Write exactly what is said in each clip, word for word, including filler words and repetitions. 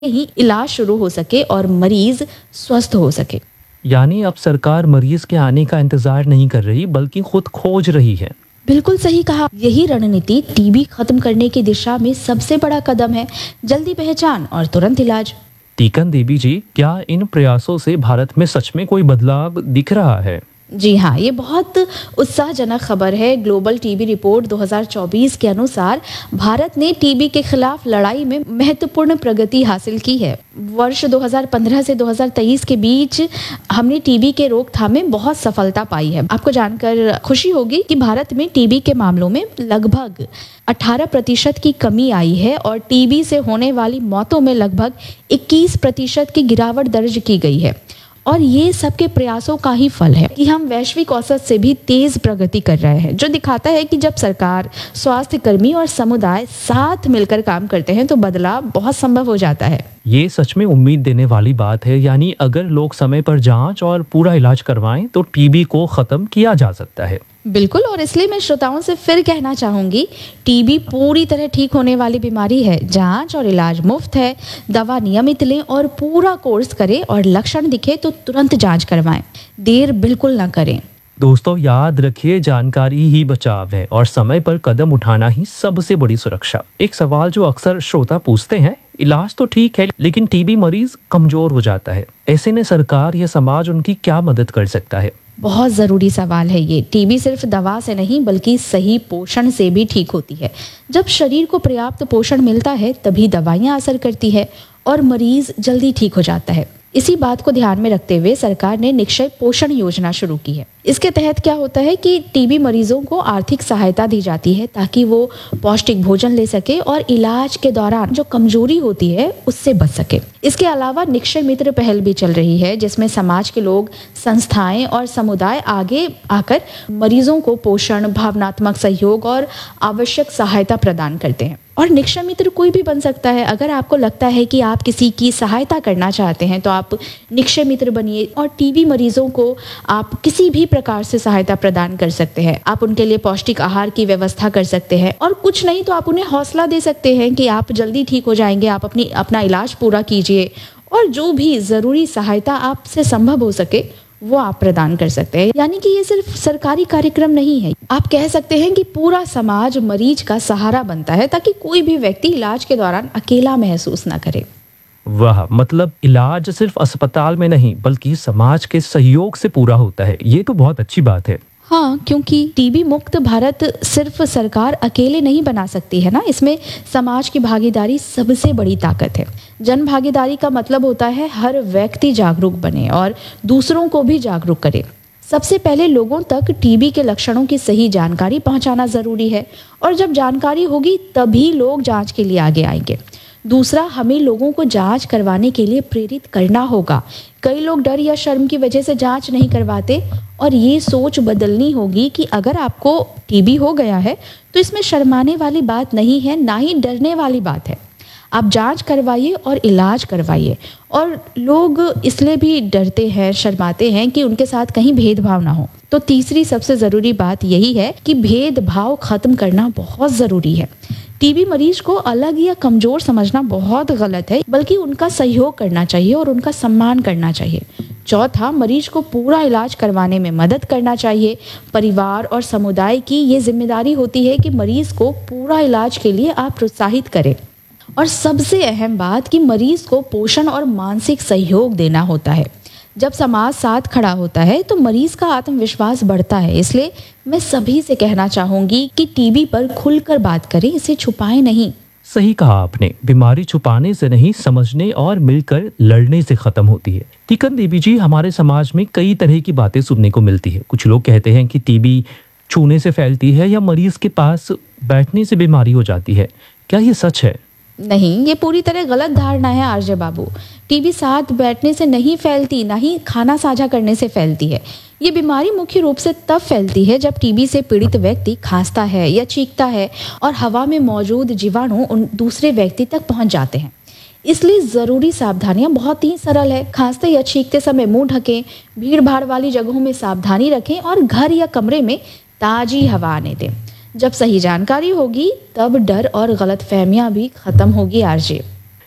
ही इलाज शुरू हो सके और मरीज स्वस्थ हो सके। यानी अब सरकार मरीज के आने का इंतजार नहीं कर रही बल्कि खुद खोज रही है। बिल्कुल सही कहा। यही रणनीति टीबी खत्म करने की दिशा में सबसे बड़ा कदम है। जल्दी पहचान और तुरंत इलाज। टीकन देवी जी, क्या इन प्रयासों से भारत में सच में कोई बदलाव दिख रहा है? जी हाँ, ये बहुत उत्साहजनक खबर है। ग्लोबल टीबी रिपोर्ट दो हज़ार चौबीस के अनुसार भारत ने टीबी के खिलाफ लड़ाई में महत्वपूर्ण प्रगति हासिल की है। वर्ष दो हज़ार पंद्रह से दो हज़ार तेईस के बीच हमने टीबी के रोकथाम में बहुत सफलता पाई है। आपको जानकर खुशी होगी कि भारत में टीबी के मामलों में लगभग अठारह प्रतिशत की कमी आई है और टीबी से होने वाली मौतों में लगभग इक्कीस प्रतिशत की गिरावट दर्ज की गई है। और ये सबके प्रयासों का ही फल है कि हम वैश्विक औसत से भी तेज प्रगति कर रहे हैं, जो दिखाता है कि जब सरकार, स्वास्थ्य कर्मी और समुदाय साथ मिलकर काम करते हैं तो बदलाव बहुत संभव हो जाता है। ये सच में उम्मीद देने वाली बात है। यानी अगर लोग समय पर जांच और पूरा इलाज करवाएं तो टीबी को खत्म किया जा सकता है। बिल्कुल, और इसलिए मैं श्रोताओं से फिर कहना चाहूंगी, टीबी पूरी तरह ठीक होने वाली बीमारी है। जांच और इलाज मुफ्त है। दवा नियमित लें और पूरा कोर्स करें और लक्षण दिखे तो तुरंत जांच करवाएं। देर बिल्कुल ना करें। दोस्तों, याद रखिए, जानकारी ही बचाव है और समय पर कदम उठाना ही सबसे बड़ी सुरक्षा। एक सवाल जो अक्सर श्रोता पूछते हैं, इलाज तो ठीक है लेकिन टीबी मरीज कमजोर हो जाता है, ऐसे में सरकार या समाज उनकी क्या मदद कर सकता है? बहुत ज़रूरी सवाल है ये। टीबी सिर्फ दवा से नहीं बल्कि सही पोषण से भी ठीक होती है। जब शरीर को पर्याप्त पोषण मिलता है तभी दवाइयाँ असर करती है और मरीज जल्दी ठीक हो जाता है। इसी बात को ध्यान में रखते हुए सरकार ने निक्षय पोषण योजना शुरू की है। इसके तहत क्या होता है कि टीबी मरीजों को आर्थिक सहायता दी जाती है ताकि वो पौष्टिक भोजन ले सके और इलाज के दौरान जो कमजोरी होती है उससे बच सके। इसके अलावा निक्षय मित्र पहल भी चल रही है जिसमें समाज के लोग, संस्थाएं और समुदाय आगे आकर मरीजों को पोषण, भावनात्मक सहयोग और आवश्यक सहायता प्रदान करते हैं। और निक्षय मित्र कोई भी बन सकता है। अगर आपको लगता है कि आप किसी की सहायता करना चाहते हैं तो आप निक्षय मित्र बनिए और टीबी मरीजों को आप किसी भी प्रकार से सहायता प्रदान कर सकते हैं। आप उनके लिए पौष्टिक आहार की व्यवस्था कर सकते हैं और कुछ नहीं तो आप उन्हें हौसला दे सकते हैं कि आप जल्दी ठीक हो जाएंगे, आप अपनी अपना इलाज पूरा कीजिए और जो भी ज़रूरी सहायता आपसे संभव हो सके वो आप प्रदान कर सकते हैं। यानी कि ये सिर्फ सरकारी कार्यक्रम नहीं है, आप कह सकते हैं कि पूरा समाज मरीज का सहारा बनता है ताकि कोई भी व्यक्ति इलाज के दौरान अकेला महसूस ना करे। वाह, मतलब इलाज सिर्फ अस्पताल में नहीं बल्कि समाज के सहयोग से पूरा होता है। ये तो बहुत अच्छी बात है। हाँ, क्योंकि टीबी मुक्त भारत सिर्फ सरकार अकेले नहीं बना सकती है ना, इसमें समाज की भागीदारी सबसे बड़ी ताकत है। जन भागीदारी का मतलब होता है हर व्यक्ति जागरूक बने और दूसरों को भी जागरूक करे। सबसे पहले लोगों तक टीबी के लक्षणों की सही जानकारी पहुंचाना जरूरी है और जब जानकारी होगी तभी लोग जांच के लिए आगे आएंगे। दूसरा, हमें लोगों को जांच करवाने के लिए प्रेरित करना होगा। कई लोग डर या शर्म की वजह से जांच नहीं करवाते और ये सोच बदलनी होगी कि अगर आपको टीबी हो गया है तो इसमें शर्माने वाली बात नहीं है, ना ही डरने वाली बात है। आप जांच करवाइए और इलाज करवाइए। और लोग इसलिए भी डरते हैं, शर्माते हैं कि उनके साथ कहीं भेदभाव ना हो। तो तीसरी सबसे ज़रूरी बात यही है कि भेदभाव खत्म करना बहुत ज़रूरी है। टीबी मरीज को अलग या कमजोर समझना बहुत गलत है, बल्कि उनका सहयोग करना चाहिए और उनका सम्मान करना चाहिए। चौथा, मरीज को पूरा इलाज करवाने में मदद करना चाहिए। परिवार और समुदाय की ये जिम्मेदारी होती है कि मरीज को पूरा इलाज के लिए आप प्रोत्साहित करें। और सबसे अहम बात कि मरीज को पोषण और मानसिक सहयोग देना होता है। जब समाज साथ खड़ा होता है तो मरीज का आत्मविश्वास बढ़ता है। इसलिए मैं सभी से कहना चाहूंगी कि टीबी पर खुलकर बात करें, इसे छुपाएं नहीं। सही कहा आपने, बीमारी छुपाने से नहीं, समझने और मिलकर लड़ने से खत्म होती है। टीकन देवी जी, हमारे समाज में कई तरह की बातें सुनने को मिलती है। कुछ लोग कहते हैं कि टीबी छूने से फैलती है या मरीज के पास बैठने से बीमारी हो जाती है। क्या ये सच है? नहीं, ये पूरी तरह गलत धारणा है आरजे बाबू। टीबी साथ बैठने से नहीं फैलती, ना ही खाना साझा करने से फैलती है। ये बीमारी मुख्य रूप से तब फैलती है जब टीबी से पीड़ित व्यक्ति खांसता है या चीखता है और हवा में मौजूद जीवाणु उन दूसरे व्यक्ति तक पहुंच जाते हैं। इसलिए ज़रूरी सावधानियां बहुत ही सरल है। खांसते या छींकते समय मुंह ढकें, भीड़ भाड़ वाली जगहों में सावधानी रखें और घर या कमरे में ताज़ी हवा आने दें। जब सही जानकारी होगी तब डर और गलतफहमियां भी खत्म होगी आरजे।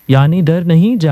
यानी डर नहीं,